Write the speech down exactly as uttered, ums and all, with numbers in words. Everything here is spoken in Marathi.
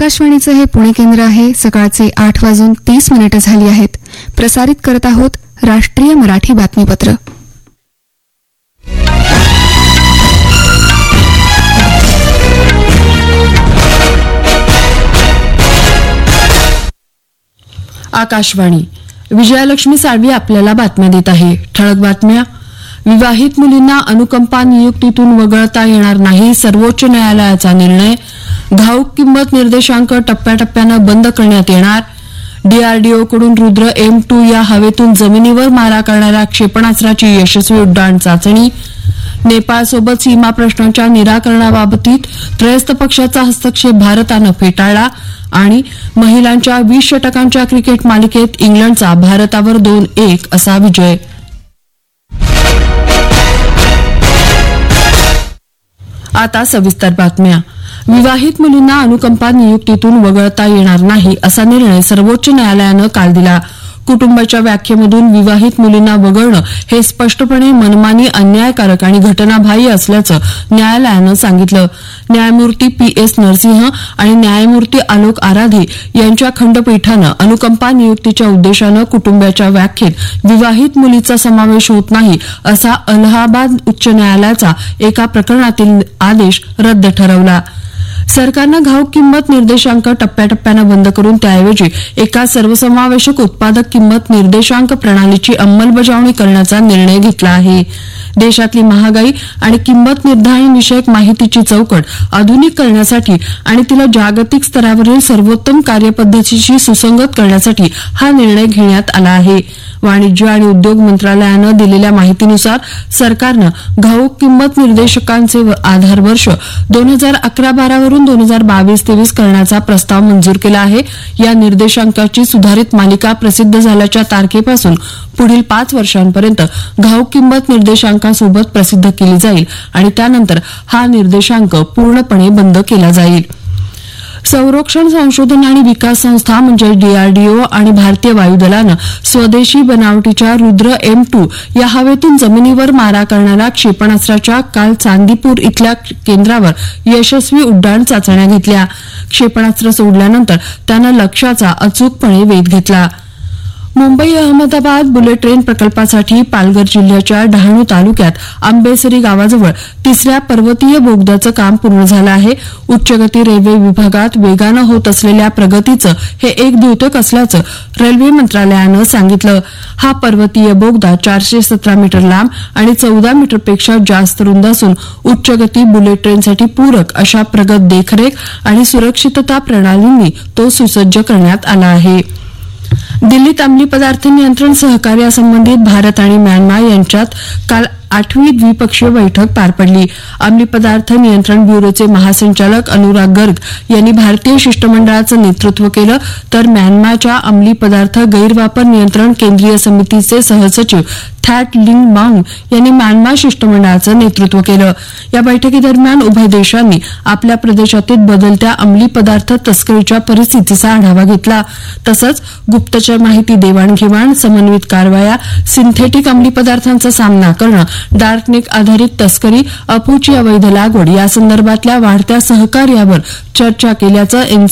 आकाशवाणीचं हे पुणे केंद्र आहे. सकाळचे आठ वाजून तीस मिनिटं झाली आहेत. प्रसारित करत आहोत राष्ट्रीय मराठी बातमीपत्र. आकाशवाणी. विजयालक्ष्मी साळवी आपल्याला बातम्या देत आहे. ठळक बातम्या. विवाहित मुलींना अनुकंपा नियुक्तीतून वगळता येणार नाही, सर्वोच्च न्यायालयाचा निर्णय. घाऊक किंमत निर्देशांक टप्प्याटप्प्यानं बंद करण्यात येणार. डीआरडीओकडून रुद्र एम टू या हवेतून जमिनीवर मारा करणाऱ्या क्षेपणास्त्राची यशस्वी उड्डाण चाचणी. नेपाळसोबत सीमा प्रश्नाच्या निराकरणाबाबतीत त्रयस्थ पक्षाचा हस्तक्षेप भारतानं फेटाळला. आणि महिलांच्या वीस षटकांच्या क्रिकेट मालिकेत इंग्लंडचा भारतावर दोन एक असा विजय. आता सविस्तर बातम्या. विवाहित मुलींना अनुकंपा नियुक्तीतून वगळता येणार नाही असा निर्णय सर्वोच्च न्यायालयानं काल दिला. कुटुंबाच्या व्याख्येमधून विवाहित मुलींना वगळणं हे स्पष्टपणे मनमानी, अन्यायकारक आणि घटनाबाह्य असल्याचं न्यायालयानं सांगितलं. न्यायमूर्ती पी एस नरसिंह आणि न्यायमूर्ती आलोक आराधे यांच्या खंडपीठानं अनुकंपा नियुक्तीच्या उद्देशानं कुटुंबाच्या व्याख्येत विवाहित मुलीचा समावेश होत नाही असा अलाहाबाद उच्च न्यायालयाचा एका प्रकरणातील आदेश रद्द ठरवला. सरकारनं घाऊक किंमत निर्देशांक टप्प्याटप्प्यानं बंद करून त्याऐवजी एका सर्वसमावेशक उत्पादक किंमत निर्देशांक प्रणालीची अंमलबजावणी करण्याचा निर्णय घेतला आहे. देशातली महागाई आणि किंमत निर्धारण विषयक माहितीची चौकट आधुनिक करण्यासाठी आणि तिला जागतिक स्तरावरील सर्वोत्तम कार्यपद्धतीशी सुसंगत करण्यासाठी हा निर्णय घेण्यात आला आहे. वाणिज्य आणि उद्योग मंत्रालयानं दिलेल्या माहितीनुसार सरकारनं घाऊक किंमत निर्देशकांचे आधार वर्ष दोन हजार अकरा बारावरून दोन हजार बावीस तेवीस करण्याचा प्रस्ताव मंजूर केला आहे. या निर्देशांकाची सुधारित मालिका प्रसिद्ध झाल्याच्या तारखेपासून पुढील पाच वर्षांपर्यंत घाऊक किंमत निर्देशांकासोबत प्रसिद्ध केली जाईल आणि त्यानंतर हा निर्देशांक पूर्णपणे बंद केला जाईल. संरक्षण संशोधन आणि विकास संस्था म्हणजे डीआरडीओ आणि भारतीय वायुदलानं स्वदेशी बनावटीच्या रुद्र एम टू या हवेतून जमिनीवर मारा करणाऱ्या क्षेपणास्त्राच्या काल चांदीपूर इथल्या केंद्रावर यशस्वी उड्डाण चाचण्या घेतल्या. क्षेपणास्त्र सोडल्यानंतर त्यानं लक्ष्याचा अचूकपणे वेध घेतला. मुंबई अहमदाबाद बुलेट ट्रेन प्रकल्पासाठी पालघर जिल्ह्याच्या डहाणू तालुक्यात आंबेसरी गावाजवळ तिसऱ्या पर्वतीय बोगद्याचं काम पूर्ण झालं आहे. उच्चगती रेल्वे विभागात वेगानं होत असलेल्या प्रगतीचं हे एक द्योतक असल्याचं रेल्वे मंत्रालयानं सांगितलं. हा पर्वतीय बोगदा चारशे सतरा मीटर लांब आणि चौदा मीटरपेक्षा जास्त रुंद असून उच्चगती बुलेट ट्रेनसाठी पूरक अशा प्रगत देखरेख आणि सुरक्षितता प्रणालींनी तो सुसज्ज करण्यात आला आहे. दिल्लीत अंमली पदार्थ नियंत्रण सहकार्यासंबंधित भारत आणि म्यानमार यांच्यात काल आठवी द्विपक्षीय बैठक पार पडली. अंमली पदार्थ नियंत्रण ब्युरोचे महासंचालक अनुराग गर्ग यांनी भारतीय शिष्टमंडळाचं नेतृत्व केलं, तर म्यानमारच्या अंमली पदार्थ गैरवापर नियंत्रण केंद्रीय समितीचे सहसचिव थॅट लिंग मांग यांनी म्यानमार शिष्टमंडळाचं नेतृत्व केलं. या बैठकीदरम्यान उभय देशांनी आपल्या प्रदेशातील बदलत्या अंमली पदार्थ तस्करीच्या परिस्थितीचा आढावा घेतला. तसंच गुप्तचर माहिती देवाणघेवाण, समन्वित कारवाया, सिंथेटिक अंमली पदार्थांचा सामना करणं, डार्कनेट आधारित तस्करी, अफूची अवैध लागवड यासंदर्भातल्या वाढत्या सहकार्यावर चर्चा केल्याचं